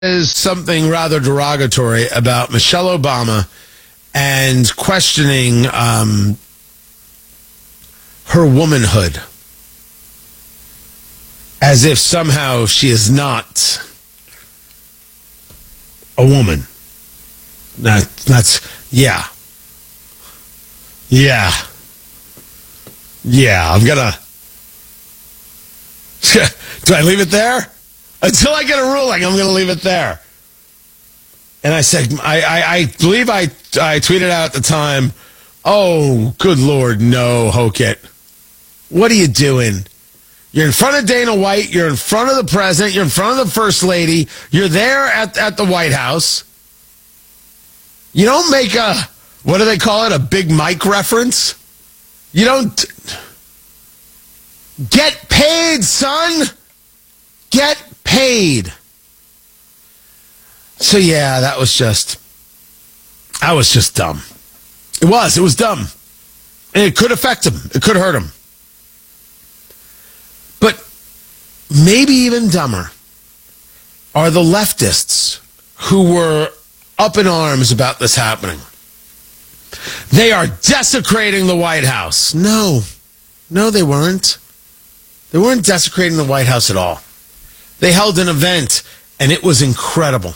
Is something rather derogatory about Michelle Obama and questioning her womanhood as if somehow she is not a woman. Yeah. I'm gonna. Do I leave it there? Until I get a ruling, I'm going to leave it there. And I said, I believe I tweeted out at the time, oh, good Lord, no, Hokit. What are you doing? You're in front of Dana White. You're in front of the president. You're in front of the first lady. You're there at the White House. You don't make what do they call it, a Big Mike reference? You don't. Get paid, son. Get paid. So yeah, that was just dumb. It was dumb. And it could affect him. It could hurt him. But maybe even dumber are the leftists who were up in arms about this happening. They are desecrating the White House. No, they weren't. They weren't desecrating the White House at all. They held an event, and it was incredible.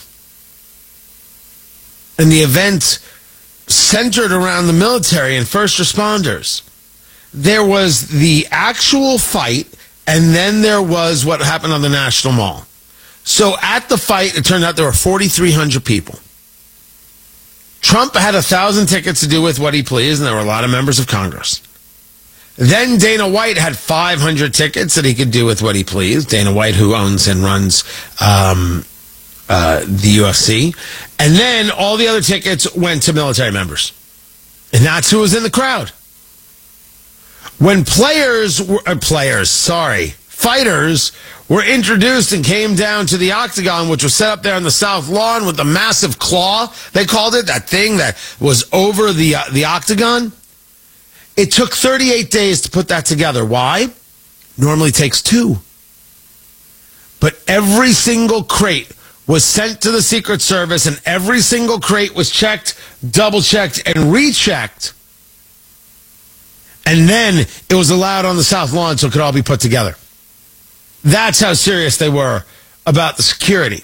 And the event centered around the military and first responders. There was the actual fight, and then there was what happened on the National Mall. So at the fight, it turned out there were 4,300 people. Trump had 1,000 tickets to do with what he pleased, and there were a lot of members of Congress. Then Dana White had 500 tickets that he could do with what he pleased. Dana White, who owns and runs the UFC. And then all the other tickets went to military members. And that's who was in the crowd. When fighters were introduced and came down to the octagon, which was set up there on the South Lawn with the massive claw, they called it, that thing that was over the octagon. It took 38 days to put that together. Why? Normally takes 2. But every single crate was sent to the Secret Service, and every single crate was checked, double-checked, and rechecked. And then it was allowed on the South Lawn so it could all be put together. That's how serious they were about the security.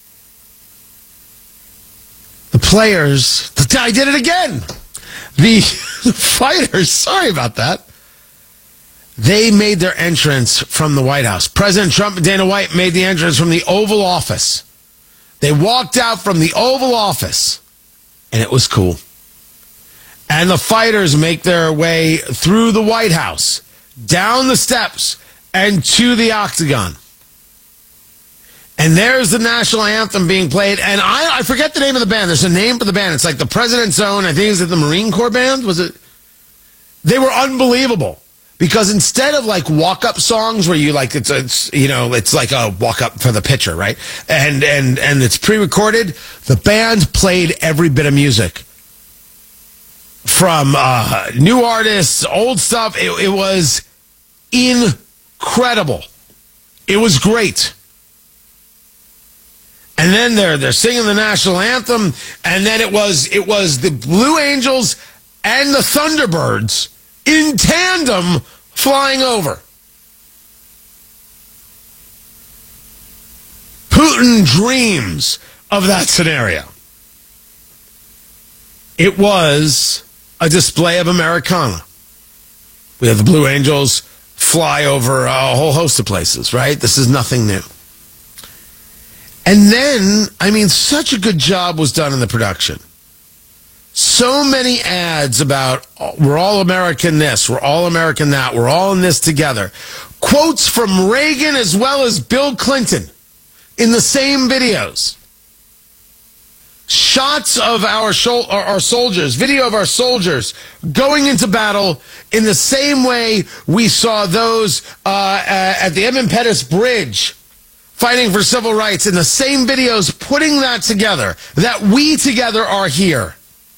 The players, I did it again. The fighters, sorry about that. They made their entrance from the White House. President Trump and Dana White made the entrance from the Oval Office. They walked out from the Oval Office, and it was cool. And the fighters make their way through the White House, down the steps, and to the octagon. And there's the national anthem being played. And I forget the name of the band. There's a name for the band. It's like the President's Own, I think it's the Marine Corps Band. Was it? They were unbelievable. Because instead of like walk-up songs where you like, it's like a walk-up for the pitcher, right? And it's pre-recorded, the band played every bit of music. From new artists, old stuff. It was incredible. It was great. And then they're singing the national anthem, and then it was the Blue Angels and the Thunderbirds in tandem flying over. Putin dreams of that scenario. It was a display of Americana. We have the Blue Angels fly over a whole host of places, right? This is nothing new. And then, such a good job was done in the production. So many ads about, we're all American this, we're all American that, we're all in this together. Quotes from Reagan as well as Bill Clinton in the same videos. Shots of our soldiers, video of our soldiers going into battle in the same way we saw those at the Edmund Pettus Bridge fighting for civil rights, in the same videos, putting that together, that we together are here.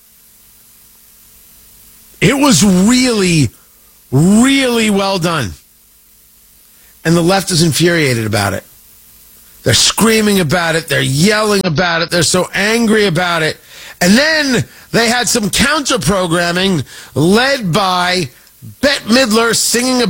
It was really, really well done. And the left is infuriated about it. They're screaming about it. They're yelling about it. They're so angry about it. And then they had some counter programming led by Bette Midler singing about